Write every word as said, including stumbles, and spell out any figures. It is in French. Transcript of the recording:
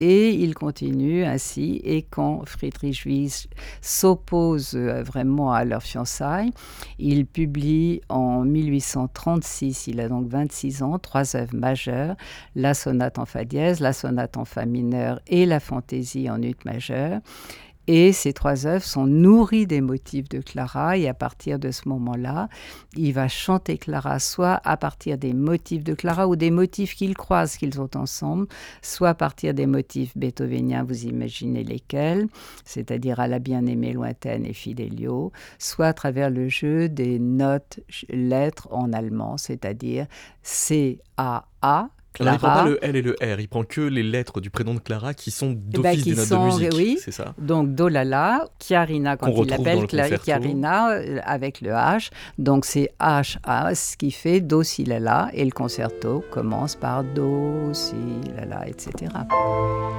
Et il continue ainsi et quand Friedrich Wyss s'oppose, heu, vraiment à leur fiançailles, il publie en mille huit cent trente-six, il a donc vingt-six ans, trois œuvres majeures, la sonate en fa dièse, la sonate en fa mineur et la fantaisie en ut majeur. Et ces trois œuvres sont nourries des motifs de Clara et à partir de ce moment-là, il va chanter Clara soit à partir des motifs de Clara ou des motifs qu'ils croisent qu'ils ont ensemble, soit à partir des motifs beethoveniens, vous imaginez lesquels, c'est-à-dire à la bien-aimée lointaine et Fidelio, soit à travers le jeu des notes ch lettres en allemand, c'est-à-dire C A A, Alors il prend pas Clara. le L et le R, il prend que les lettres du prénom de Clara qui sont Et bah, d'office qui des notes de sont musique, oui, c'est ça? donc do la la, Chiarina Qu'on quand il retrouve dans l'appelle le Cla concerto. Chiarina, heu, avec le H, donc c'est H A, ce qui fait do si la la et le concerto commence par do si la la et cetera.